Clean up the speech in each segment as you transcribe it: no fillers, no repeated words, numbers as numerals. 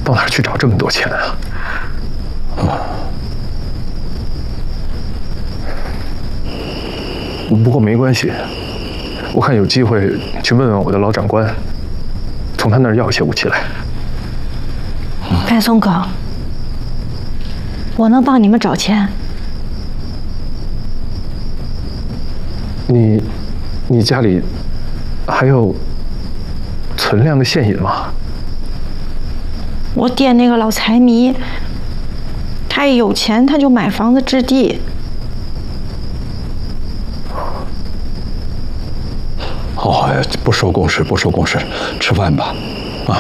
到哪儿去找这么多钱啊？不过没关系，我看有机会去问问我的老长官，从他那儿要一些武器来。 白松哥，我能帮你们找钱。 你家里还有存量的现银吗？ 我爹那个老财迷，他一有钱他就买房子置地。 好，不收公事，不收公事，吃饭吧，啊。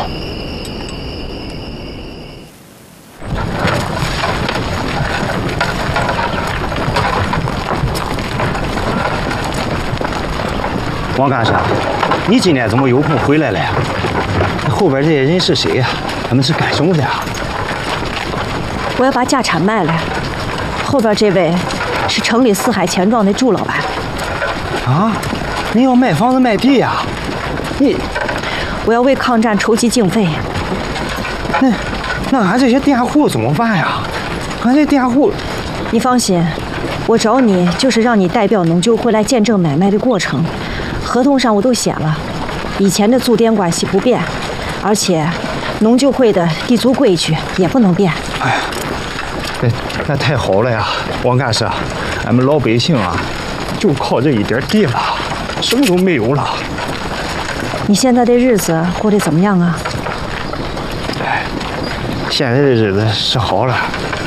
王干事，你今天怎么有空回来了呀？后边这些人是谁呀？他们是干什么的呀？ 我要把家产卖了。后边这位是城里四海钱庄的朱老板。 啊，你要卖房子卖地呀？ 我要为抗战筹集经费。 那俺这些佃户怎么办呀？俺这佃户， 你放心，我找你就是让你代表农救会来见证买卖的过程。合同上我都写了，以前的租佃关系不变，而且农救会的地租规矩也不能变。 哎，那太好了呀，王干事，俺们老百姓啊，就靠这一点地了，什么都没有了。 你现在的日子过得怎么样啊？ 哎，现在的日子是好了，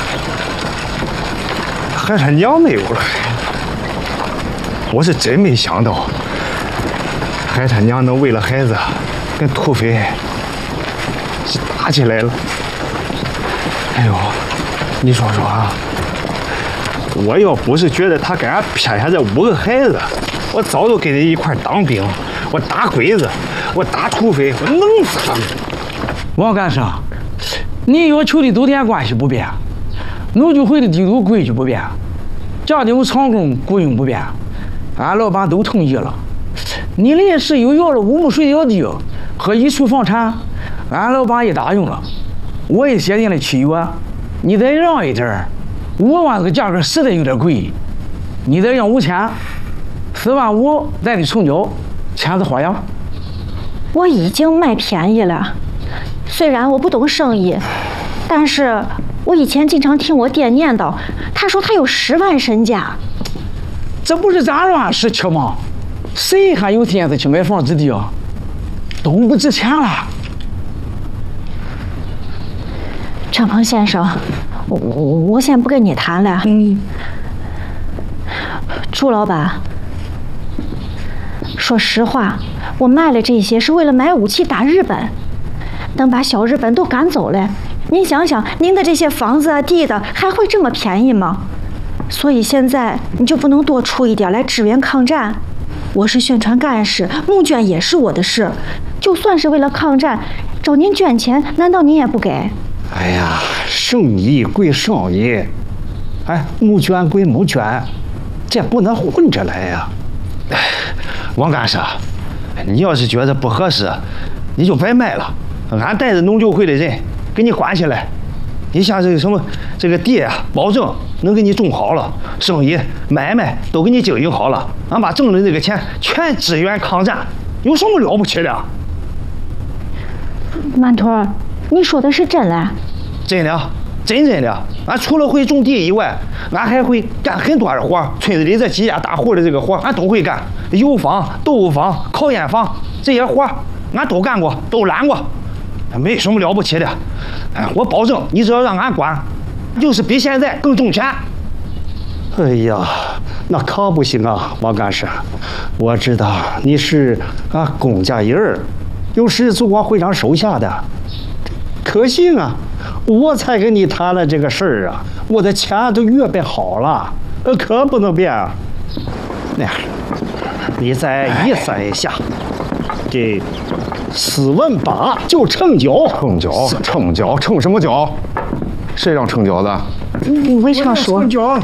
还他娘没有了。我是真没想到。还他娘能为了孩子跟土匪打起来了！哎呦，你说说啊，我要不是觉得他给俺撇下这5个孩子，我早就跟你一块当兵，我打鬼子，我打土匪，我弄死他们！ 王干事，你要求的租佃关系不变，农救会的地租规矩不变，家庭长工雇佣不变，俺老板都同意了。你临时又要了5亩水稻地和1处房产，俺老板也答应了，我也写进了契约。你再让一点，5万这个价格实在有点贵，你再让5000，4万5再得成交，签字画押。 我已经卖便宜了，虽然我不懂生意，但是我以前经常听我爹念叨，他说他有10万身家。 这不是咱乱17吗？谁还有心思去买房置地啊？都不值钱了。 张鹏先生，我先不跟你谈了。朱老板，说实话，我卖了这些是为了买武器打日本，等把小日本都赶走了，您想想，您的这些房子啊、地的还会这么便宜吗？所以现在你就不能多出一点来支援抗战？我是宣传干事，募捐也是我的事。就算是为了抗战，找您捐钱，难道您也不给？ 哎呀，生意归生意，哎，募捐归募捐，这不能混着来呀。王干事，你要是觉得不合适，你就别卖了，俺带着农救会的人给你管起来。你像这个什么这个地啊，保证能给你种好了，生意买卖都给你经营好了，俺把挣的这个钱全支援抗战，有什么了不起的？ 曼托，你说的是真的？ 真的，真的。俺除了会种地以外，俺还会干很多的活。村子里这几家大户的这个活，俺都会干。油坊、豆腐坊、烤烟坊这些活，俺都干过，都揽过，没什么了不起的。哎，我保证，你只要让俺管，就是比现在更挣钱。哎呀，那可不行啊，王干事，我知道你是俺公家人儿，有时总管会长手下的，可惜啊，我才跟你谈了这个事儿啊，我的钱都预备好了，可不能变啊。那样，你再一算一下，这4万8就成交。 成什么交？谁让成交的？ 你为啥说？ 成交。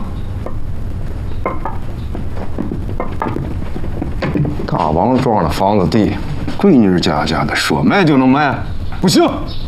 大王庄的房子地，闺女家的，说卖就能卖，不行。